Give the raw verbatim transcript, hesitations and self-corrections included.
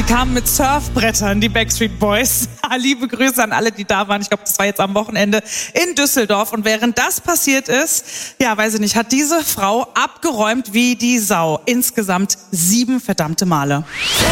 kamen mit Surfbrettern, die Backstreet Boys. Liebe Grüße an alle, die da waren. Ich glaube, das war jetzt am Wochenende in Düsseldorf. Und während das passiert ist, ja, weiß ich nicht, hat diese Frau abgeräumt wie die Sau. Insgesamt sieben verdammte Male.